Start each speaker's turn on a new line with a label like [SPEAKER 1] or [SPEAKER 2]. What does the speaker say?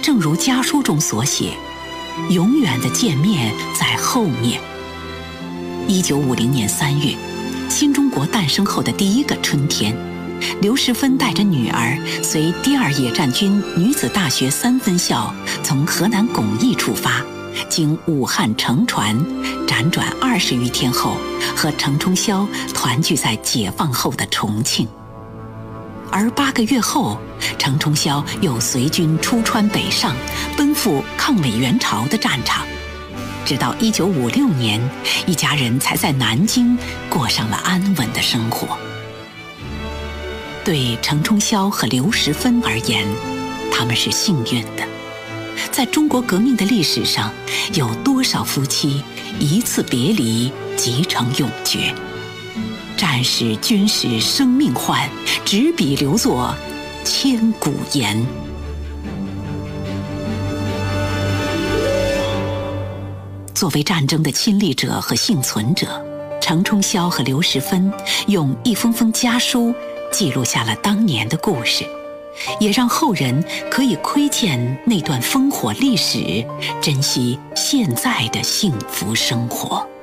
[SPEAKER 1] 正如家书中所写，永远的见面在后面。1950年3月，新中国诞生后的第一个春天，刘石芬带着女儿随第2野战军女子大学3分校从河南巩义出发，经武汉乘船，辗转20余天后，和程冲霄团聚在解放后的重庆。而8个月后，程冲霄又随军出川北上，奔赴抗美援朝的战场。直到1956年，一家人才在南京过上了安稳的生活。对程冲霄和刘石芬而言，他们是幸运的。在中国革命的历史上，有多少夫妻一次别离即成永诀？战史、军史、生命换，执笔留作千古言。作为战争的亲历者和幸存者，程冲霄和刘石芬用一封封家书记录下了当年的故事，也让后人可以窥见那段烽火历史，珍惜现在的幸福生活。